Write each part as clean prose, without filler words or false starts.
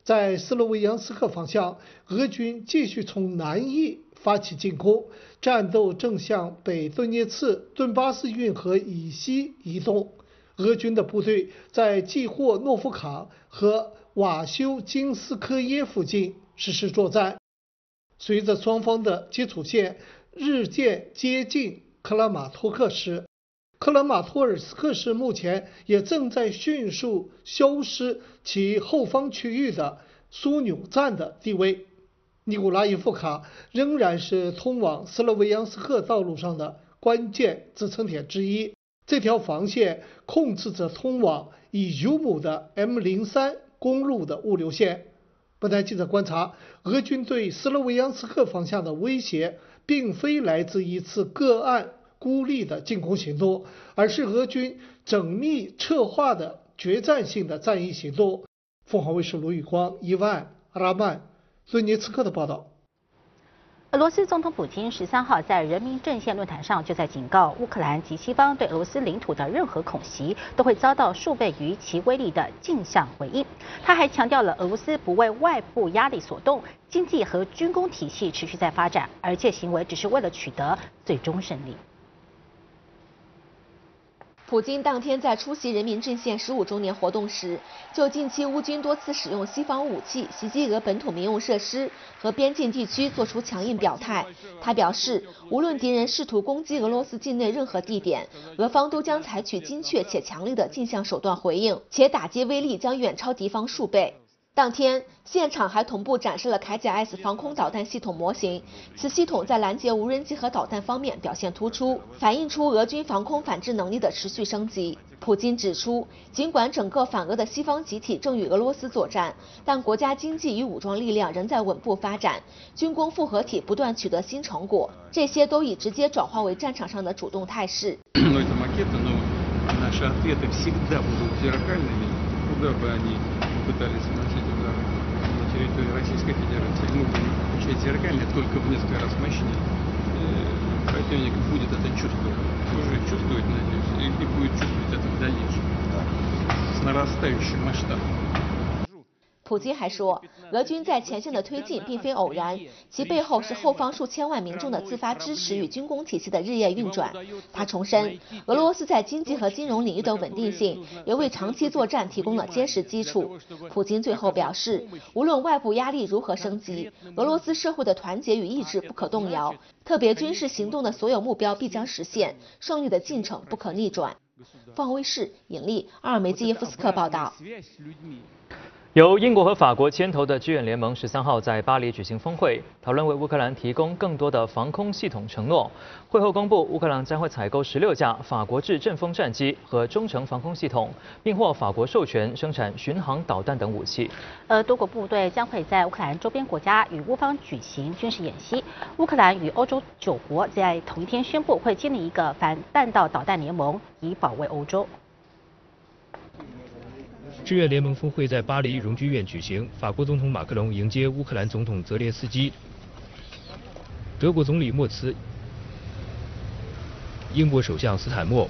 在斯洛维扬斯克方向，俄军继续从南翼发起进攻，战斗正向北顿涅茨顿巴斯运河以西移动。俄军的部队在季霍诺夫卡和瓦修金斯科耶附近实施作战。随着双方的基础线日渐接近克拉马托克时，克拉马托尔斯克市目前也正在迅速消失其后方区域的枢纽站的地位。尼古拉耶夫卡仍然是通往斯洛维扬斯克道路上的关键支撑点之一。这条防线控制着通往伊尤姆的 M03 公路的物流线。本台记者观察，俄军对斯洛维扬斯克方向的威胁并非来自一次个案孤立的进攻行动，而是俄军缜密策划的决战性的战役行动。凤凰卫视卢宇光、伊万、阿拉曼、顿涅茨克的报道。 俄罗斯总统普京13号在人民阵线论坛上就在警告乌克兰及西方对俄罗斯领土的任何恐袭都会遭到数倍于其威力的镜像回应。他还强调了俄罗斯不为外部压力所动，经济和军工体系持续在发展，而这行为只是为了取得最终胜利。 普京当天在出席人民阵线15周年活动时，就近期乌军多次使用西方武器袭击俄本土民用设施和边境地区作出强硬表态。他表示，无论敌人试图攻击俄罗斯境内任何地点，俄方都将采取精确且强力的镜像手段回应，且打击威力将远超敌方数倍。当天，现场还同步展示了铠甲 S 防空导弹系统模型，此系统在拦截无人机和导弹方面表现突出，反映出俄军防空反制能力的持续升级。普京指出，尽管整个反俄的西方集体正与俄罗斯作战，但国家经济与武装力量仍在稳步发展，军工复合体不断取得新成果，这些都已直接转化为战场上的主动态势。 пытались наносить удар на территории Российской Федерации, мы будем включать зеркальные, только в несколько раз мощнее. Противник будет это чувствовать, уже чувствует, надеюсь, и будет чувствовать это в дальнейшем с нарастающим масштабом. 普京还说，俄军在前线的推进并非偶然，其背后是后方数千万民众的自发支持与军工体系的日夜运转。他重申，俄罗斯在经济和金融领域的稳定性也为长期作战提供了坚实基础。普京最后表示，无论外部压力如何升级，俄罗斯社会的团结与意志不可动摇，特别军事行动的所有目标必将实现，胜利的进程不可逆转。凤凰卫视尹丽、阿尔梅基耶夫斯克报道。 由英国和法国牵头的 G7联盟13号在巴黎举行峰会，讨论为乌克兰提供更多的防空系统承诺。会后公布，乌克兰将会采购16架法国制阵风战机和中程防空系统，并获法国授权生产巡航导弹等武器。 多国部队将会在乌克兰周边国家与乌方举行军事演习。乌克兰与欧洲9国在同一天宣布会建立一个反弹道导弹联盟，以保卫欧洲。 G7联盟峰会在巴黎荣军院举行，法国总统马克龙迎接乌克兰总统泽连斯基，德国总理默茨、英国首相斯坦默、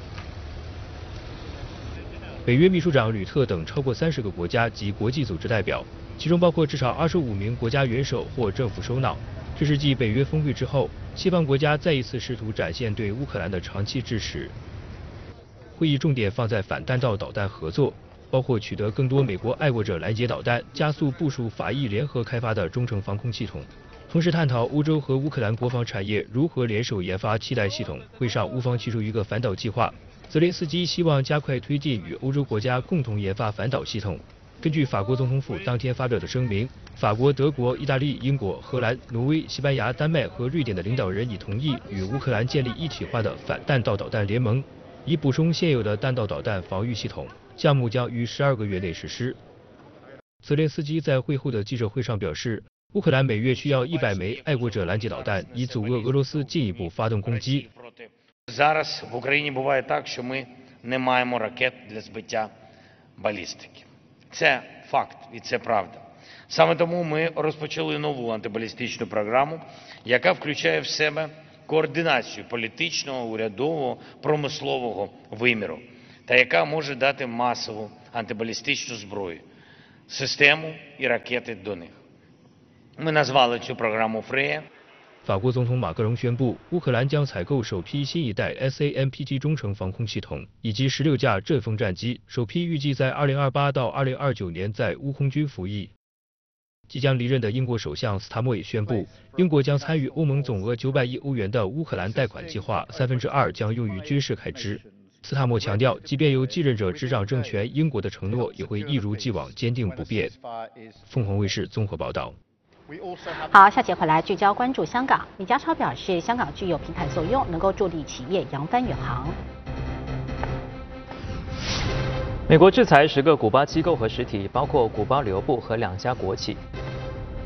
北约秘书长吕特等超过30个国家及国际组织代表，其中包括至少25名国家元首或政府首脑。这是继北约峰会之后，西方国家再一次试图展现对乌克兰的长期支持。会议重点放在反弹道导弹合作，包括取得更多美国爱国者拦截导弹，加速部署法意联合开发的中程防空系统，同时探讨欧洲和乌克兰国防产业如何联手研发替代系统。会上，乌方提出一个反导计划，泽连斯基希望加快推进与欧洲国家共同研发反导系统。根据法国总统府当天发表的声明，法国、德国、意大利、英国、荷兰、挪威、西班牙、丹麦和瑞典的领导人已同意与乌克兰建立一体化的反弹道导弹联盟，以补充现有的弹道导弹防御系统。项目将于12个月内实施。泽连斯基在会后的记者会上表示，乌克兰每月需要100枚爱国者拦截导弹，以阻遏俄罗斯进一步发动攻击。 Зараз в Україні буває так, що ми не маємо ракет для збиття балістики. Це факт і це правда. Саме тому ми розпочали нову антибалістичну програму, яка включає в себе координацію політичного, урядового, промислового виміру, та яка може дати масову антибалістичну зброю. систему і ракети до них. Ми назвали цю програму «Фрея». 法国总统马克龙宣布，乌克兰将采购首批新一代 SAMPT 中程防空系统，以及16架阵风战机，首批预计在2028到2029年在乌空军服役。即将离任的英国首相斯塔默也宣布，英国将参与欧盟总额900亿欧元的乌克兰贷款计划，2/3将用于军事开支。斯塔默强调，即便由继任者执掌政权，英国的承诺也会一如既往坚定不变。凤凰卫视综合报道。 好，下节回来聚焦关注香港。李家超表示，香港具有平台作用，能够助力企业扬帆远航。 美国制裁10个古巴机构和实体，包括古巴旅游部和2家国企。